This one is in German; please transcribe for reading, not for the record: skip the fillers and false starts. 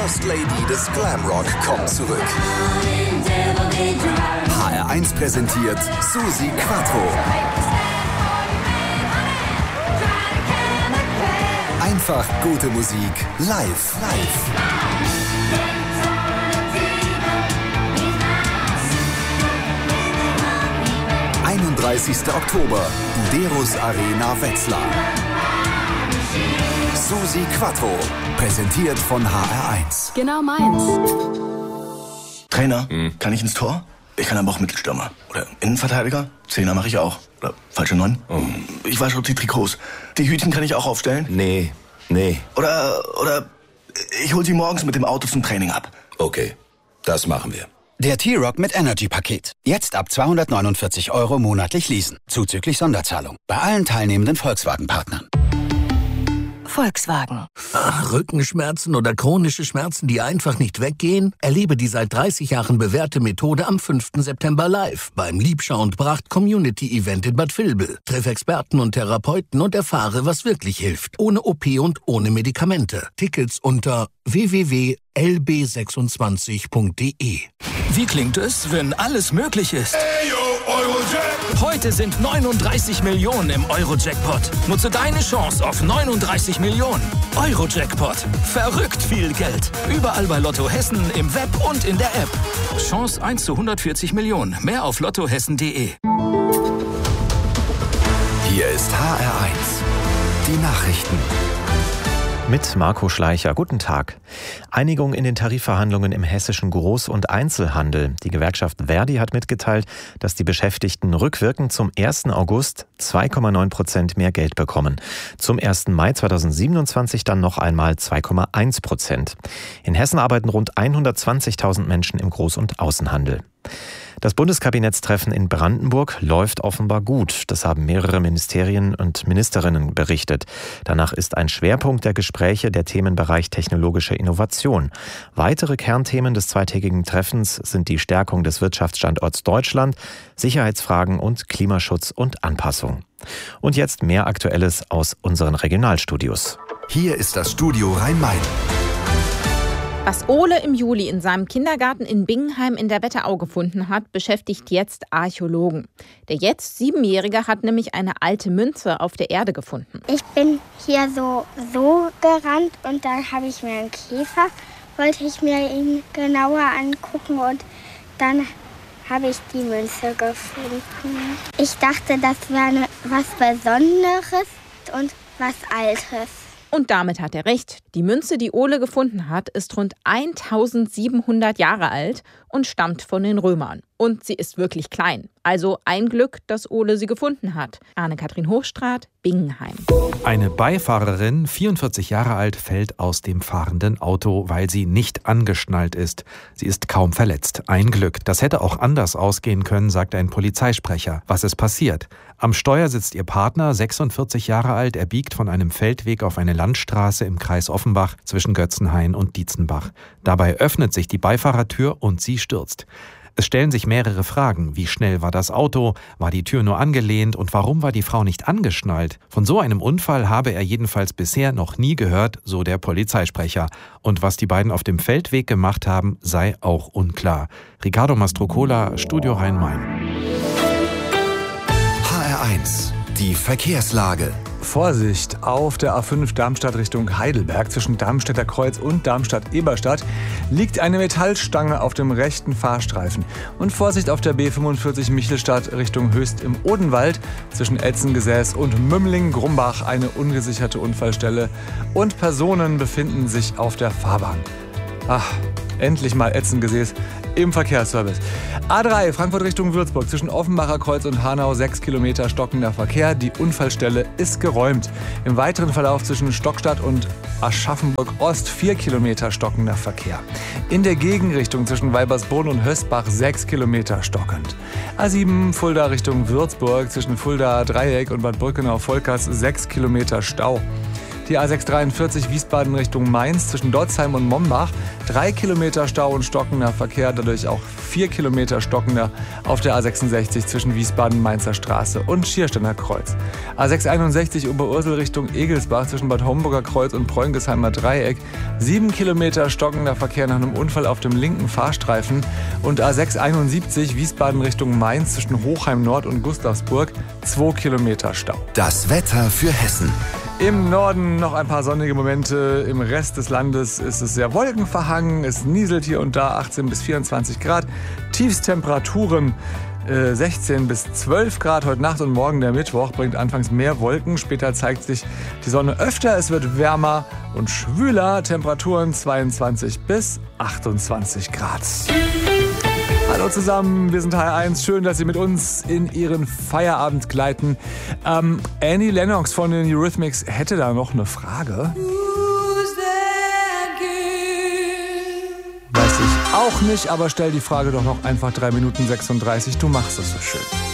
First Lady des Glamrock kommt zurück. HR1 präsentiert Susi Quatro. Einfach gute Musik live. 31. Oktober, Buderus Arena Wetzlar. Susi Quatro, präsentiert von HR1. Genau meins. Trainer, kann ich ins Tor? Ich kann aber auch Mittelstürmer. Oder Innenverteidiger? Zehner mache ich auch. Oder falsche 9? Ich wasche die Trikots. Die Hütchen kann ich auch aufstellen? Nee. Oder ich hol sie morgens mit dem Auto zum Training ab. Okay, das machen wir. Der T-Rock mit Energy-Paket. Jetzt ab 249 € monatlich leasen. Zuzüglich Sonderzahlung. Bei allen teilnehmenden Volkswagen-Partnern. Volkswagen. Rückenschmerzen oder chronische Schmerzen, die einfach nicht weggehen? Erlebe die seit 30 Jahren bewährte Methode am 5. September live beim Liebschau und Bracht Community Event in Bad Vilbel. Triff Experten und Therapeuten und erfahre, was wirklich hilft. Ohne OP und ohne Medikamente. Tickets unter www.lb26.de. Wie klingt es, wenn alles möglich ist? Heute sind 39 Millionen im Euro-Jackpot. Nutze deine Chance auf 39 Millionen. Euro-Jackpot. Verrückt viel Geld. Überall bei Lotto Hessen, im Web und in der App. Chance 1 zu 140 Millionen. Mehr auf lottohessen.de. Hier ist HR1. Die Nachrichten. Mit Marco Schleicher. Guten Tag. Einigung in den Tarifverhandlungen im hessischen Groß- und Einzelhandel. Die Gewerkschaft Verdi hat mitgeteilt, dass die Beschäftigten rückwirkend zum 1. August 2,9% mehr Geld bekommen. Zum 1. Mai 2027 dann noch einmal 2,1%. In Hessen arbeiten rund 120.000 Menschen im Groß- und Außenhandel. Das Bundeskabinettstreffen in Brandenburg läuft offenbar gut. Das haben mehrere Ministerien und Ministerinnen berichtet. Danach ist ein Schwerpunkt der Gespräche der Themenbereich technologische Innovation. Weitere Kernthemen des zweitägigen Treffens sind die Stärkung des Wirtschaftsstandorts Deutschland, Sicherheitsfragen und Klimaschutz und Anpassung. Und jetzt mehr Aktuelles aus unseren Regionalstudios. Hier ist das Studio Rhein-Main. Was Ole im Juli in seinem Kindergarten in Bingenheim in der Wetterau gefunden hat, beschäftigt jetzt Archäologen. Der jetzt 7-Jährige hat nämlich eine alte Münze auf der Erde gefunden. Ich bin hier so gerannt und dann habe ich mir einen Käfer, wollte ich mir ihn genauer angucken und dann habe ich die Münze gefunden. Ich dachte, das wäre was Besonderes und was Altes. Und damit hat er recht. Die Münze, die Ole gefunden hat, ist rund 1700 Jahre alt und stammt von den Römern. Und sie ist wirklich klein. Also ein Glück, dass Ole sie gefunden hat. Anne-Kathrin Hochstraat, Bingenheim. Eine Beifahrerin, 44 Jahre alt, fällt aus dem fahrenden Auto, weil sie nicht angeschnallt ist. Sie ist kaum verletzt. Ein Glück. Das hätte auch anders ausgehen können, sagt ein Polizeisprecher. Was ist passiert? Am Steuer sitzt ihr Partner, 46 Jahre alt. Er biegt von einem Feldweg auf eine Landstraße im Kreis Offenbach zwischen Götzenhain und Dietzenbach. Dabei öffnet sich die Beifahrertür und sie stürzt. Es stellen sich mehrere Fragen. Wie schnell war das Auto? War die Tür nur angelehnt? Und warum war die Frau nicht angeschnallt? Von so einem Unfall habe er jedenfalls bisher noch nie gehört, so der Polizeisprecher. Und was die beiden auf dem Feldweg gemacht haben, sei auch unklar. Ricardo Mastrocola, Studio Rhein-Main. HR1, die Verkehrslage. Vorsicht auf der A5 Darmstadt Richtung Heidelberg. Zwischen Darmstädter Kreuz und Darmstadt-Eberstadt liegt eine Metallstange auf dem rechten Fahrstreifen. Und Vorsicht auf der B45 Michelstadt Richtung Höchst im Odenwald. Zwischen Etzengesäß und Mümmling-Grumbach eine ungesicherte Unfallstelle. Und Personen befinden sich auf der Fahrbahn. Ach, endlich mal Etzengesäß im Verkehrsservice. A3 Frankfurt Richtung Würzburg zwischen Offenbacher Kreuz und Hanau 6 Kilometer stockender Verkehr. Die Unfallstelle ist geräumt. Im weiteren Verlauf zwischen Stockstadt und Aschaffenburg Ost 4 Kilometer stockender Verkehr. In der Gegenrichtung zwischen Weibersbrunn und Hösbach 6 Kilometer stockend. A7 Fulda Richtung Würzburg zwischen Fulda Dreieck und Bad Brückenau-Volkers 6 Kilometer Stau. Die A643 Wiesbaden Richtung Mainz zwischen Dotzheim und Mombach. 3 Kilometer Stau und stockender Verkehr, dadurch auch 4 Kilometer stockender auf der A66 zwischen Wiesbaden-Mainzer Straße und Schiersteiner Kreuz. A661 Oberursel Richtung Egelsbach zwischen Bad Homburger Kreuz und Preungesheimer Dreieck. 7 Kilometer stockender Verkehr nach einem Unfall auf dem linken Fahrstreifen. Und A671 Wiesbaden Richtung Mainz zwischen Hochheim Nord und Gustavsburg. 2 Kilometer Stau. Das Wetter für Hessen. Im Norden noch ein paar sonnige Momente. Im Rest des Landes ist es sehr wolkenverhangen. Es nieselt hier und da 18 bis 24 Grad. Tiefstemperaturen 16 bis 12 Grad. Heute Nacht und morgen der Mittwoch bringt anfangs mehr Wolken. Später zeigt sich die Sonne öfter. Es wird wärmer und schwüler. Temperaturen 22 bis 28 Grad. Hallo zusammen, wir sind HR1. Schön, dass Sie mit uns in Ihren Feierabend gleiten. Annie Lennox von den Eurythmics hätte da noch eine Frage. Weiß ich auch nicht, aber stell die Frage doch noch einfach 3 Minuten 36. Du machst es so schön.